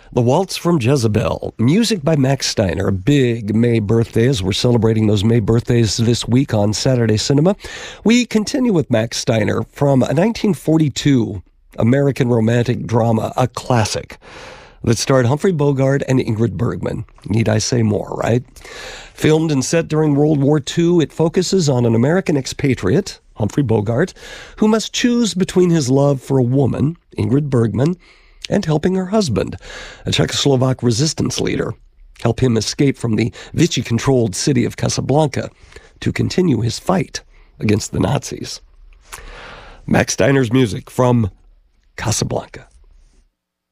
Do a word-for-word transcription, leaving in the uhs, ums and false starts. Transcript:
The Waltz from Jezebel, music by Max Steiner. A big May birthday as we're celebrating those May birthdays this week on Saturday Cinema. We continue with Max Steiner from a nineteen forty-two American romantic drama, a classic, that starred Humphrey Bogart and Ingrid Bergman. Need I say more, right? Filmed and set during World War Two, it focuses on an American expatriate, Humphrey Bogart, who must choose between his love for a woman, Ingrid Bergman, and helping her husband, a Czechoslovak resistance leader, help him escape from the Vichy-controlled city of Casablanca to continue his fight against the Nazis. Max Steiner's music from Casablanca.